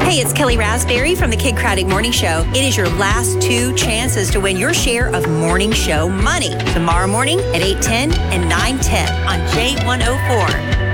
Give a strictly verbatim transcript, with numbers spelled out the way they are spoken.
Hey, it's Kelly Raspberry from the Kid Craddock Morning Show. It is your last two chances to win your share of morning show money tomorrow morning at eight ten and nine ten on J one oh four.